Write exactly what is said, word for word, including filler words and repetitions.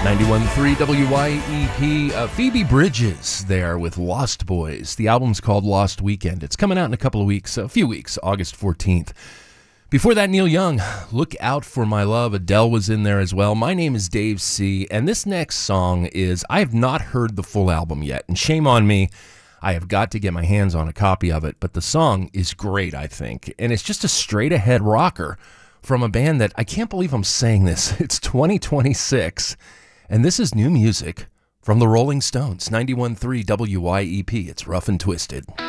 ninety-one point three W Y E P. Uh, Phoebe Bridges there with Lost Boys. The album's called Lost Weekend. It's coming out in a couple of weeks, a few weeks, August fourteenth. Before that, Neil Young, Look Out for My Love. Adele was in there as well. My name is Dave C., and this next song is, I have not heard the full album yet, and shame on me. I have got to get my hands on a copy of it, but the song is great, I think, and it's just a straight-ahead rocker from a band that, I can't believe I'm saying this, it's twenty twenty-six, and this is new music from the Rolling Stones, ninety-one point three W Y E P. It's Rough and Twisted.